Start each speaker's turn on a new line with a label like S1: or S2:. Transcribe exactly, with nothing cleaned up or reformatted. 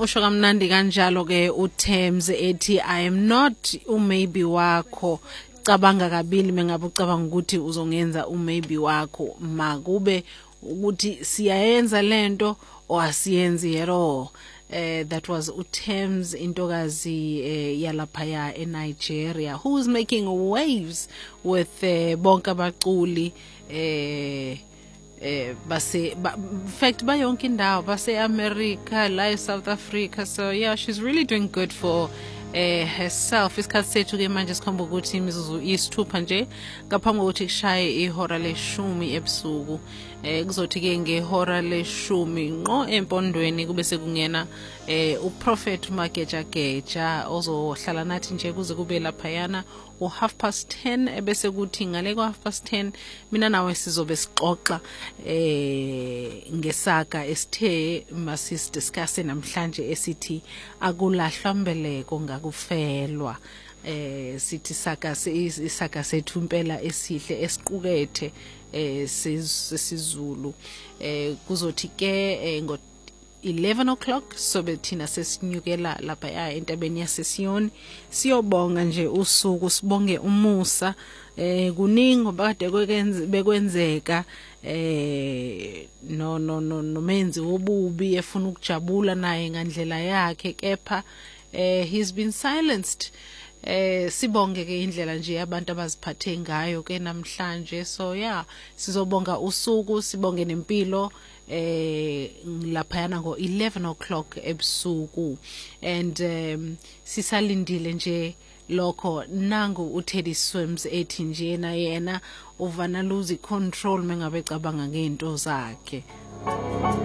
S1: Usho kamnandi kanjalo ke uThems ethi I am not umaybe wakho. Cabanga kabili mengabe ucabanga ukuthi uzongenza umaybe wakho, makube ukuthi siyayenza lento or asiyenzi at all. Uh, that was uThems intokazi uh, yalaphaya eNigeria, who is making waves with uh, bonke abaculi uh, Eh base ba, in fact ba yonke indawo base America la South Africa, so yeah, she's really doing good for eh herself. Isikhathi sethu ke manje sikhomba ukuthi imizuzu isithupha nje ngaphambi kokuthi kushaye ihora leshumi ebusuku. Eh kuzothi ke ngehora leshumi ngqo empondweni kube sekungena eh uProphet Mageja Geja ozohlala nathi nje kuze kube laphayana u half past ten, ebese kuthi ngale kwa half past ten mina nawe sizobe sixoxa eh ngesaka esithe masis discuss namhlanje esithi akulahlwa mbeleko ngakufelwa. Eh sithi saka isaka sethu impela esihle esiqukethe eh sesizulu. Eh kuzothi ke ngo eleven o'clock sobe thina sesinyukela lapha entabeni yaseSiyoni siyobonga nje usuku, sibonge umusa eh kuningi obade kwenze bekwenzeka eh no no no nomenzi wobubi efuna ukujabula naye ngandlela yakhe, kepha eh he's been silenced. Eh sibonge ke indlela nje abantu abaziphathe ngayo ke namhlanje, so yeah sizobonga usuku, sibonge nempilo eh laphayana ngo eleven o'clock ebusuku. And um, sisalindile nje lokho nangu uTeddy Swims ethi nje na yena uvana lose control mengabe cabanga ngento zakhe.